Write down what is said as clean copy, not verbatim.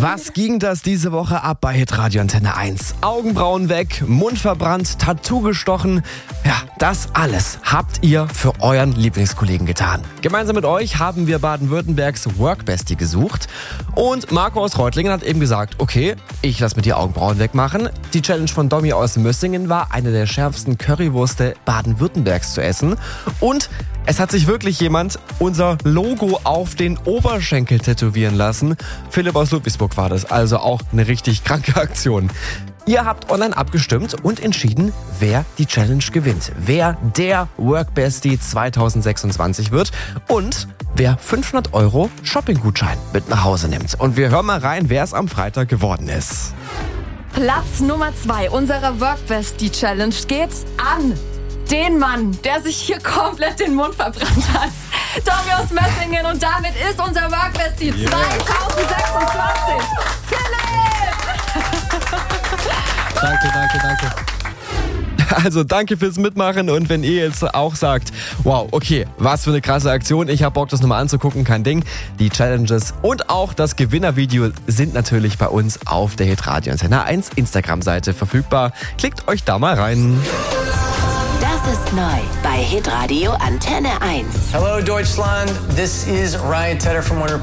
Was ging das diese Woche ab bei Hitradio Antenne 1? Augenbrauen weg, Mund verbrannt, Tattoo gestochen. Ja, das alles habt ihr für euren Lieblingskollegen getan. Gemeinsam mit euch haben wir Baden-Württembergs Workbestie gesucht. Und Marco aus Reutlingen hat eben gesagt, okay, ich lasse mir die Augenbrauen wegmachen. Die Challenge von Domi aus Mössingen war, eine der schärfsten Currywürste Baden-Württembergs zu essen. Und es hat sich wirklich jemand unser Logo auf den Oberschenkel tätowieren lassen. Philipp aus Ludwigsburg war das, also auch eine richtig kranke Aktion. Ihr habt online abgestimmt und entschieden, wer die Challenge gewinnt. Wer der Workbestie 2026 wird und wer 500 € Shoppinggutschein mit nach Hause nimmt. Und wir hören mal rein, wer es am Freitag geworden ist. Platz Nummer 2 unserer Workbestie Challenge geht an den Mann, der sich hier komplett den Mund verbrannt hat. Domi aus Mössingen, und damit ist unser Workbestie 2026. Philipp! Danke. Also danke fürs Mitmachen, und wenn ihr jetzt auch sagt, wow, okay, was für eine krasse Aktion, ich hab Bock, das nochmal anzugucken, kein Ding. Die Challenges und auch das Gewinnervideo sind natürlich bei uns auf der Hitradio Antenne 1 Instagram-Seite verfügbar. Klickt euch da mal rein. Das ist neu bei Hitradio Antenne 1. Hello Deutschland, this is Ryan Tedder from Wonder